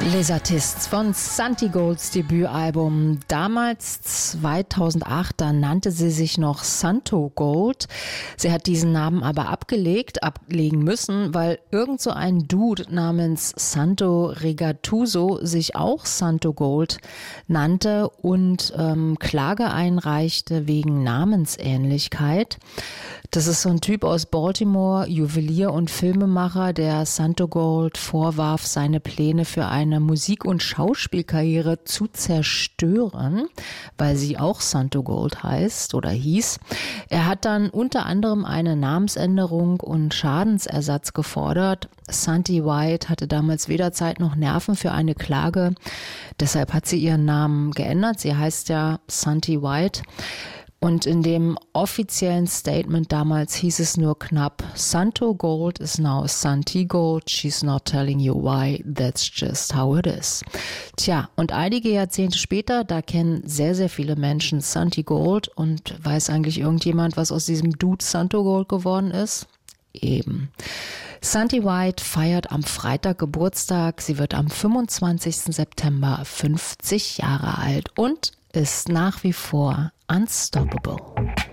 Les Artistes von Santi Golds Debütalbum. Damals 2008, da nannte sie sich noch Santo Gold. Sie hat diesen Namen aber ablegen müssen, weil irgend so ein Dude namens Santo Regatuso sich auch Santo Gold nannte und Klage einreichte wegen Namensähnlichkeit. Das ist so ein Typ aus Baltimore, Juwelier und Filmemacher, der Santo Gold vorwarf, seine Pläne für eine Musik- und Schauspielkarriere zu zerstören, weil sie auch Santo Gold heißt oder hieß. Er hat dann unter anderem eine Namensänderung und Schadensersatz gefordert. Santi White hatte damals weder Zeit noch Nerven für eine Klage. Deshalb hat sie ihren Namen geändert. Sie heißt ja Santi White. Und in dem offiziellen Statement damals hieß es nur knapp, Santo Gold is now Santi Gold, she's not telling you why, that's just how it is. Tja, und einige Jahrzehnte später, da kennen sehr, sehr viele Menschen Santi Gold und weiß eigentlich irgendjemand, was aus diesem Dude Santo Gold geworden ist? Eben. Santi White feiert am Freitag Geburtstag, sie wird am 25. September 50 Jahre alt und ist nach wie vor unstoppable.